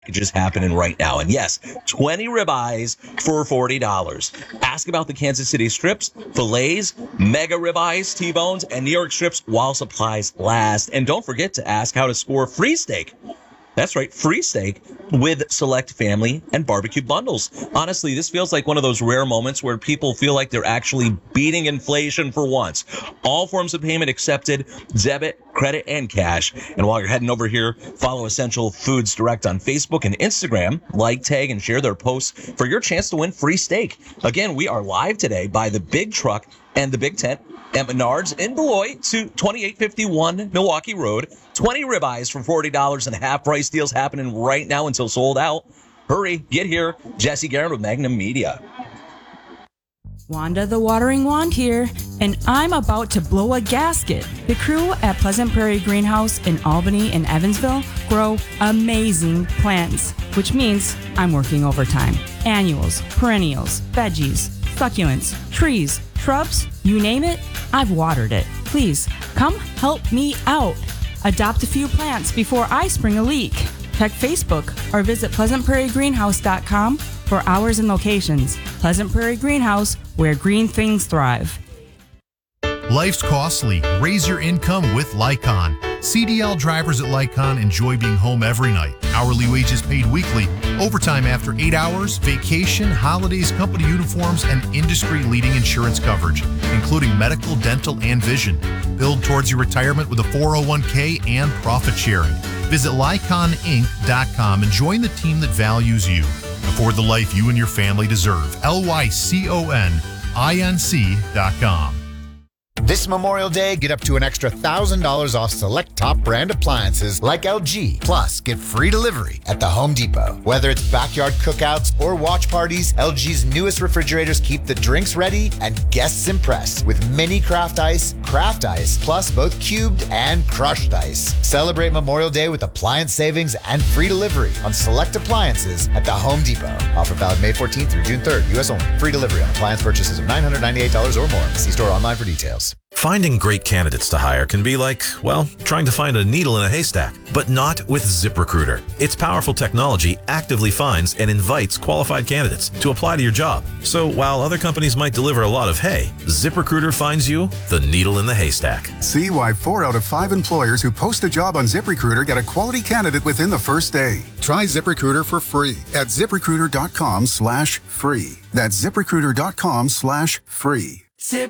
Just happening right now. And yes, 20 ribeyes for $40. Ask about the Kansas City strips, fillets, mega ribeyes, T-bones, and New York strips while supplies last. And don't forget to ask how to score free steak. That's right, free steak with select family and barbecue bundles. Honestly, this feels like one of those rare moments where people feel like they're actually beating inflation for once. All forms of payment accepted, debit, credit, and cash. And while you're heading over here, follow Essential Foods Direct on Facebook and Instagram. Like, tag, and share their posts for your chance to win free steak. Again, we are live today by the Big Truck and the Big Tent at Menards in Beloit to 2851 Milwaukee Road. 20 ribeyes for $40 and half price deals happening right now until sold out. Hurry, get here. Jesse Guerin with Magnum Media. Wanda the Watering Wand here, and I'm about to blow a gasket. The crew at Pleasant Prairie Greenhouse in Albany and Evansville grow amazing plants, which means I'm working overtime. Annuals, perennials, veggies, succulents, trees, shrubs, you name it, I've watered it. Please, come help me out. Adopt a few plants before I spring a leak. Check Facebook or visit PleasantPrairieGreenhouse.com for hours and locations. Pleasant Prairie Greenhouse, where green things thrive. Life's costly. Raise your income with Lycon. CDL drivers at Lycon enjoy being home every night. Hourly wages paid weekly, overtime after 8 hours, vacation, holidays, company uniforms, and industry-leading insurance coverage, including medical, dental, and vision. Build towards your retirement with a 401k and profit sharing. Visit LyconInc.com and join the team that values you. Afford the life you and your family deserve. LYCONINC.com. This Memorial Day, get up to an extra $1,000 off select top brand appliances like LG. Plus, get free delivery at the Home Depot. Whether it's backyard cookouts or watch parties, LG's newest refrigerators keep the drinks ready and guests impressed with mini craft ice, plus both cubed and crushed ice. Celebrate Memorial Day with appliance savings and free delivery on select appliances at the Home Depot. Offer valid May 14th through June 3rd, U.S. only. Free delivery on appliance purchases of $998 or more. See store online for details. Finding great candidates to hire can be like, well, trying to find a needle in a haystack, but not with ZipRecruiter. Its powerful technology actively finds and invites qualified candidates to apply to your job. So while other companies might deliver a lot of hay, ZipRecruiter finds you the needle in the haystack. See why 4 out of 5 employers who post a job on ZipRecruiter get a quality candidate within the first day. Try ZipRecruiter for free at ZipRecruiter.com/free. That's ZipRecruiter.com/free. Zip